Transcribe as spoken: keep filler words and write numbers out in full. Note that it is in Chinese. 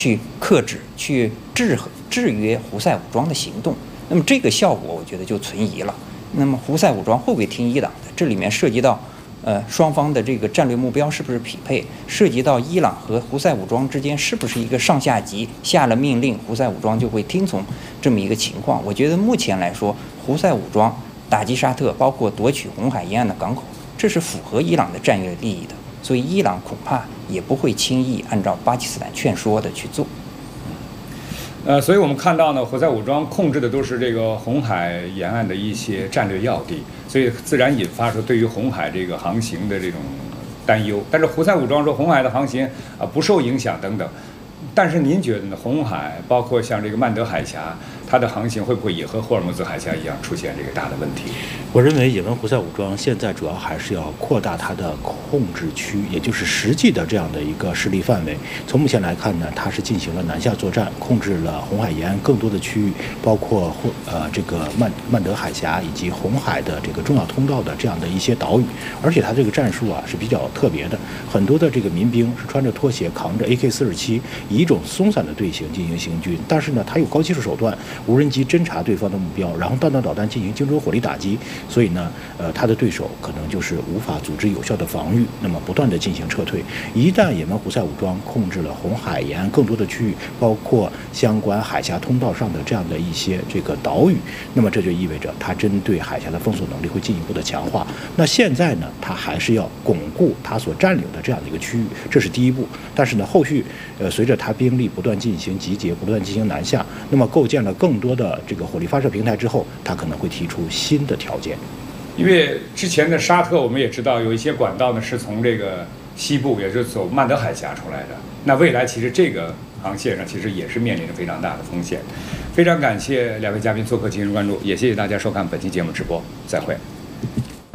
去克制、去制制约胡塞武装的行动。那么这个效果，我觉得就存疑了。那么胡塞武装会不会听伊朗的？这里面涉及到呃双方的这个战略目标是不是匹配？涉及到伊朗和胡塞武装之间是不是一个上下级下了命令，胡塞武装就会听从这么一个情况？我觉得目前来说，胡塞武装打击沙特，包括夺取红海沿岸的港口，这是符合伊朗的战略利益的。所以伊朗恐怕也不会轻易按照巴基斯坦劝说的去做。 呃，所以我们看到呢，胡塞武装控制的都是这个红海沿岸的一些战略要地，所以自然引发出对于红海这个航行的这种担忧。但是胡塞武装说红海的航行啊不受影响等等。但是您觉得呢？红海包括像这个曼德海峡，它的航行会不会也和霍尔木兹海峡一样出现这个大的问题？ 我认为也门胡塞武装现在主要还是要扩大它的控制区，也就是实际的这样的一个势力范围。从目前来看呢，它是进行了南下作战，控制了红海沿岸更多的区域，包括呃这个曼曼德海峡以及红海的这个重要通道的这样的一些岛屿。而且它这个战术啊是比较特别的，很多的这个民兵是穿着拖鞋，扛着 A K 四十七，以一种松散的队形进行行军，但是呢，它有高技术手段，无人机侦察对方的目标，然后弹道导弹进行精准火力打击，所以呢，呃，他的对手可能就是无法组织有效的防御，那么不断的进行撤退。一旦也门胡塞武装控制了红海沿岸更多的区域，包括相关海峡通道上的这样的一些这个岛屿，那么这就意味着它针对海峡的封锁能力会进一步的强化。那现在呢，它还是要巩固它所占领的这样的一个区域，这是第一步。但是呢，后续呃随着它兵力不断进行集结，不断进行南下，那么构建了更多的这个火力发射平台之后，它可能会提出新的条件。 因为之前的沙特我们也知道有一些管道呢是从这个西部，也就是走曼德海峡出来的。那未来其实这个航线上其实也是面临着非常大的风险。非常感谢两位嘉宾做客《今日关注》，也谢谢大家收看本期节目直播，再会。